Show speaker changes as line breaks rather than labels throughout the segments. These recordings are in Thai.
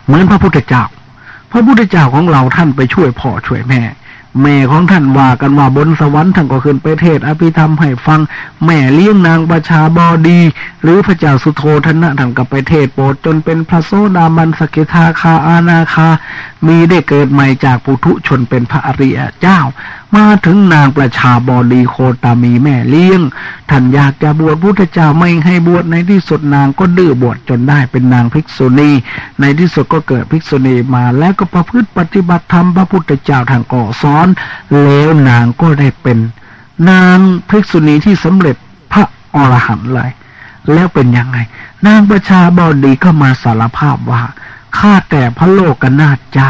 เหมือนพระพุทธเจ้าของเราท่านไปช่วยพ่อช่วยแม่ของท่านว่ากันว่าบนสวรรค์ท่านก็ขึ้นไปเทศน์อภิธรรมให้ฟังแม่เลี้ยงนางประชาบดีหรือพระเจ้าสุโธทนะท่านก็ไปเทศน์โปรดจนเป็นพระโสดาบันสกิทาคาอนาคามีได้เกิดใหม่จากปุถุชนเป็นพระอริยเจ้ามาถึงนางประชาบดีโคตามีแม่เลี้ยงท่านอยากจะบวชพุทธเจ้าไม่ให้บวชในที่สุดนางก็ดื้อบวชจนได้เป็นนางภิกษุณีในที่สุดก็เกิดภิกษุณีมาแล้วก็ประพฤติปฏิบัติธรรมพระพุทธเจ้าท่านก็สอนแล้วนางก็ได้เป็นนางภิกษุณีที่สำเร็จพระอรหันต์เลยแล้วเป็นยังไงนางประชาบดีก็มาสารภาพว่าข้าแต่พระโลกนาถเจ้า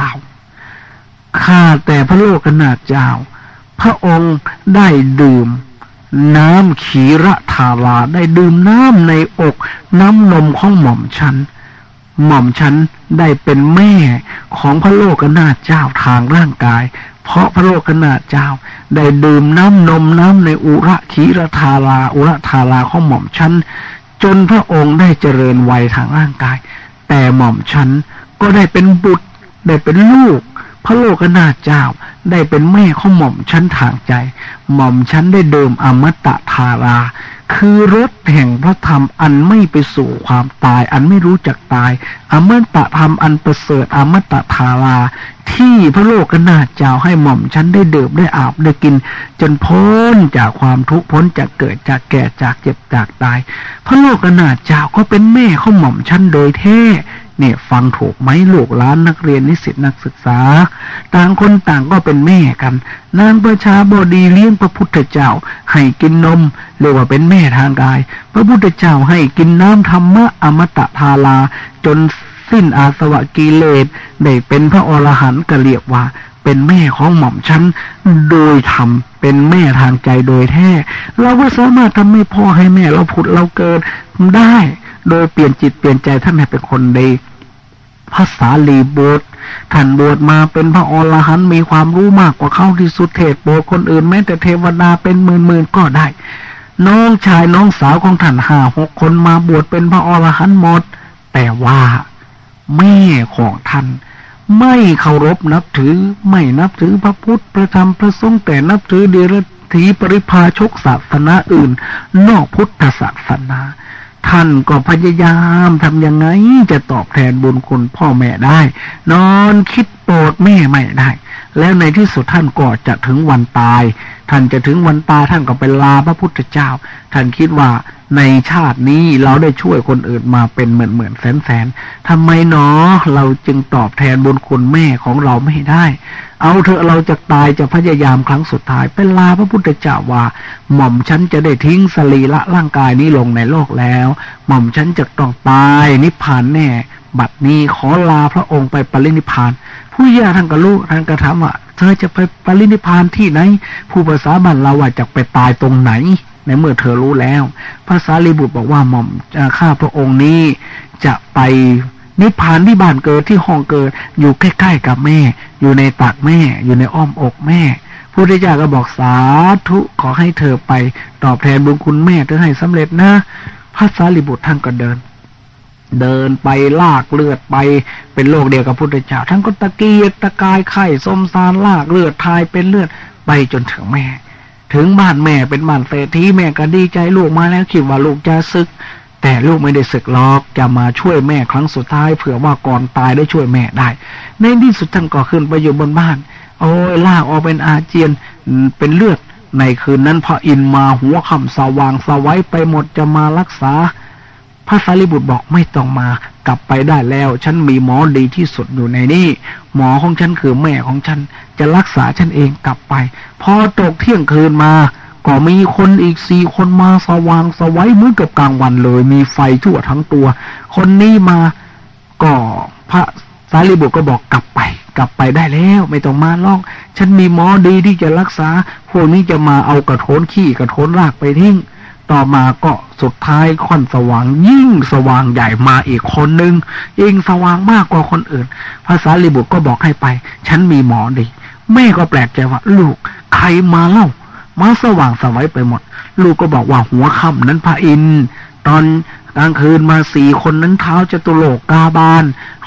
พระองค์ได้ดื่มน้ำขีระธาราได้ดื่มน้ำในอกน้ำนมของหม่อมฉันได้เป็นแม่ของพระโลกนาถเจ้าทางร่างกายเพราะพระโลกนาถเจ้าได้ดื่มน้ำในอุระขีระธาราของหม่อมฉันจนพระองค์ได้เจริญวัยทางร่างกายแต่หม่อมฉันก็ได้เป็นบุตรได้เป็นลูกพระโลกนาถเจ้าได้เป็นแม่ของหม่อมฉันทางใจหม่อมฉันได้ดื่มอมตะธาราคือรสแห่งพระธรรมอันไม่ไปสู่ความตายอันไม่รู้จักตายอมตะธรรมอันประเสริฐอมตะธาราที่พระโลกนาถเจ้าให้หม่อมฉันได้ดื่มได้อาบได้กินจนพ้นจากความทุกข์พ้นจากเกิดจากแก่จากเจ็บจากตายพระโลกนาถเจ้าก็เป็นแม่ของหม่อมฉันโดยแท้เนี่ยฟังถูกไหมลูกหลานนักเรียนนิสิตนักศึกษาต่างคนต่างก็เป็นแม่กันนางประชาบดีเลี้ยงพระพุทธเจ้าให้กินนมเรียกว่าเป็นแม่ทางกายพระพุทธเจ้าให้กินน้ำธรรมะอมตะธาราจนสิ้นอาสวะกิเลสได้เป็นพระอรหันต์ก็เรียกว่าเป็นแม่ของหม่อมฉันโดยธรรมเป็นแม่ทางใจโดยแท้เราก็สามารถทำให้พ่อให้แม่เราผุดเราเกิดได้โดยเปลี่ยนจิตเปลี่ยนใจท่านให้เป็นคนดีพระสารีบุตรท่านบวชมาเป็นพระอรหันต์มีความรู้มากกว่าเขาที่สุดเทศโปรดคนอื่นแม้แต่เทวดาเป็นหมื่นก็ได้น้องชายน้องสาวของท่าน5-6 คนมาบวชเป็นพระอรหันต์หมดแต่ว่าแม่ของท่านไม่เคารพนับถือไม่นับถือพระพุทธพระธรรมพระสงฆ์แต่นับถือเดรัจฉีปริพาชกศาสนาอื่นนอกพุทธศาสนาท่านก็พยายามทำยังไงจะตอบแทนบุญคุณพ่อแม่ได้นอนคิดโปรดแม่ไม่ได้แล้วในที่สุดท่านก็จะถึงวันตายท่านจะถึงวันตายท่านก็ไปลาพระพุทธเจ้าท่านคิดว่าในชาตินี้เราได้ช่วยคนอื่นมาเป็นหมื่นแสนทำไมหนอเราจึงตอบแทนบุญคุณแม่ของเราไม่ได้เอาเถอะเราจะตายจะพยายามครั้งสุดท้ายไปลาพระพุทธเจ้าว่าหม่อมฉันจะได้ทิ้งสรีระร่างกายนี้ลงในโลกแล้วหม่อมฉันจะต้องตายนิพพานแน่บัดนี้ขอลาพระองค์ไปปรินิพพานผู้ย่าท่านก็รู้ท่านก็ถามว่าเธอจะไปปรินิพพานที่ไหนผู้ภาษาบ้านเราว่าจะไปตายตรงไหนในเมื่อเธอรู้แล้วพระสารีบุตรบอกว่าหม่อมข้าพระองค์นี้จะไปนิพพานที่บ้านเกิดที่ห้องเกิดอยู่ใกล้ๆกับแม่อยู่ในตักแม่อยู่ในอ้อมอกแม่พระพุทธเจ้าก็บอกสาธุขอให้เธอไปตอบแทนบุญคุณแม่เธอให้สำเร็จนะพระสารีบุตรท่านก็เดินไปลากเลือดไปเป็นโรคเดียวกับพุทธเจ้าท่านก็ตะเกียกตะกายไข้สมสารลากเลือดทายเป็นเลือดไปจนถึงแม่ถึงบ้านแม่เป็นบ้านเศรษฐีแม่ก็ดีใจลูกมาแล้วคิดว่าลูกจะศึกแต่ลูกไม่ได้ศึกหรอกจะมาช่วยแม่ครั้งสุดท้ายเผื่อว่าก่อนตายได้ช่วยแม่ได้ในที่สุดท่านก็ขึ้นไปอยู่บนบ้านโอ้ยลากออกเป็นอาเจียนเป็นเลือดในคืนนั้นพระอินทร์มาหัวค่ำสว่างสวัยไปหมดจะมารักษาพระสารีบุตรบอกไม่ต้องมากลับไปได้แล้วฉันมีหมอดีที่สุดอยู่ในนี้หมอของฉันคือแม่ของฉันจะรักษาฉันเองกลับไปพอตกเที่ยงคืนมาก็มีคนอีก4 คนมาสว่างสวัยเหมือนกับกลางวันเลยมีไฟทั่วทั้งตัวคนนี้มาก็พระสารีบุตรก็บอกกลับไปได้แล้วไม่ต้องมาหรอกฉันมีหมอดีที่จะรักษาพวกนี้จะมาเอากระโถนขี้กระโถนรากไปทิ้งต่อมาก็สุดท้ายค่อนสว่างยิ่งสว่างใหญ่มาอีกคนนึงยิ่งสว่างมากกว่าคนอื่นพระสารีบุตรก็บอกให้ไปฉันมีหมอดีแม่ก็แปลกใจว่าลูกใครมาเล่ามาสว่างสวัยไปหมดลูกก็บอกว่าหัวค่ำนั้นพระอินทร์ตอนกลางคืนมา4 คนนั้นเท้าจตุโลกกาบาล